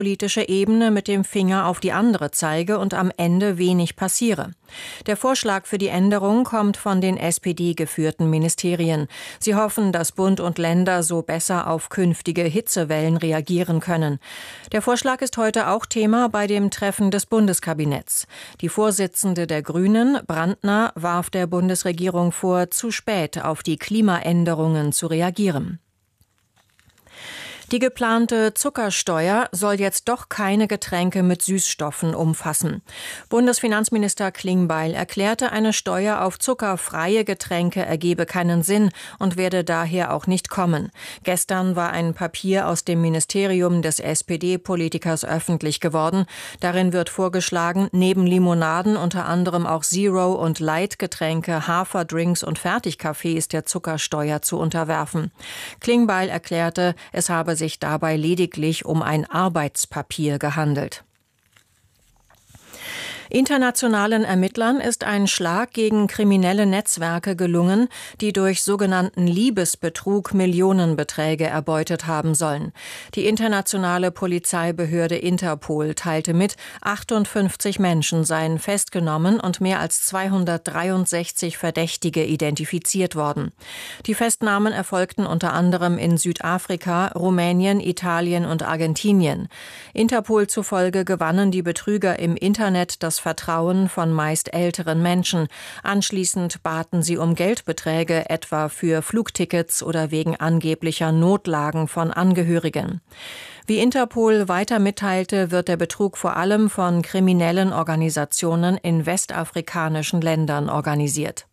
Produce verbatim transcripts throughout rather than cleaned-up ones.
politische Ebene mit dem Finger auf die andere zeige und am Ende wenig passiere. Der Vorschlag für die Änderung kommt von den S P D-geführten Ministerien. Sie hoffen, dass Bund und Länder so besser auf künftige Hitzewellen reagieren können. Der Vorschlag ist heute auch Thema bei dem Treffen des Bundeskabinetts. Die Vorsitzende der Grünen, Brandner, warf der Bundesregierung vor, zu spät auf die Klimaänderungen zu reagieren. Die geplante Zuckersteuer soll jetzt doch keine Getränke mit Süßstoffen umfassen. Bundesfinanzminister Klingbeil erklärte, eine Steuer auf zuckerfreie Getränke ergebe keinen Sinn und werde daher auch nicht kommen. Gestern war ein Papier aus dem Ministerium des S P D-Politikers öffentlich geworden. Darin wird vorgeschlagen, neben Limonaden unter anderem auch Zero- und Light-Getränke, Haferdrinks und Fertigkaffees der Zuckersteuer zu unterwerfen. Klingbeil erklärte, es habe sich dabei lediglich um ein Arbeitspapier gehandelt. Internationalen Ermittlern ist ein Schlag gegen kriminelle Netzwerke gelungen, die durch sogenannten Liebesbetrug Millionenbeträge erbeutet haben sollen. Die internationale Polizeibehörde Interpol teilte mit, achtundfünfzig Menschen seien festgenommen und mehr als zweihundertdreiundsechzig Verdächtige identifiziert worden. Die Festnahmen erfolgten unter anderem in Südafrika, Rumänien, Italien und Argentinien. Interpol zufolge gewannen die Betrüger im Internet das Vertrauen von meist älteren Menschen. Anschließend baten sie um Geldbeträge, etwa für Flugtickets oder wegen angeblicher Notlagen von Angehörigen. Wie Interpol weiter mitteilte, wird der Betrug vor allem von kriminellen Organisationen in westafrikanischen Ländern organisiert.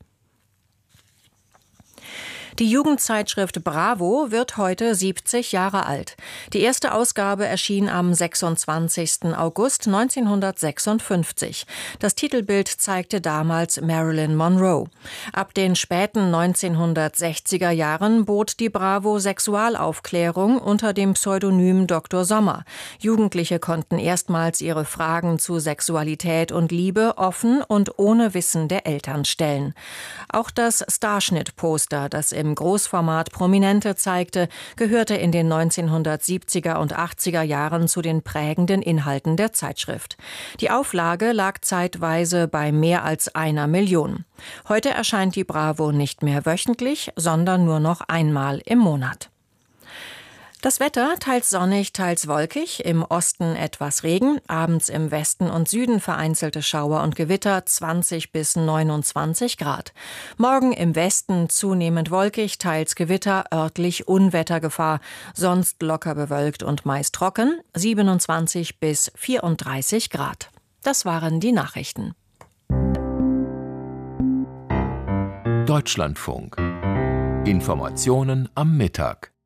Die Jugendzeitschrift Bravo wird heute siebzig Jahre alt. Die erste Ausgabe erschien am sechsundzwanzigsten August neunzehnhundertsechsundfünfzig. Das Titelbild zeigte damals Marilyn Monroe. Ab den späten neunzehnhundertsechziger Jahren bot die Bravo Sexualaufklärung unter dem Pseudonym Doktor Sommer. Jugendliche konnten erstmals ihre Fragen zu Sexualität und Liebe offen und ohne Wissen der Eltern stellen. Auch das Starschnitt-Poster, das im Großformat Prominente zeigte, gehörte in den neunzehnhundertsiebziger und achtziger Jahren zu den prägenden Inhalten der Zeitschrift. Die Auflage lag zeitweise bei mehr als einer Million. Heute erscheint die Bravo nicht mehr wöchentlich, sondern nur noch einmal im Monat. Das Wetter teils sonnig, teils wolkig, im Osten etwas Regen, abends im Westen und Süden vereinzelte Schauer und Gewitter, zwanzig bis neunundzwanzig Grad. Morgen im Westen zunehmend wolkig, teils Gewitter, örtlich Unwettergefahr, sonst locker bewölkt und meist trocken, siebenundzwanzig bis vierunddreißig Grad. Das waren die Nachrichten. Deutschlandfunk. Informationen am Mittag.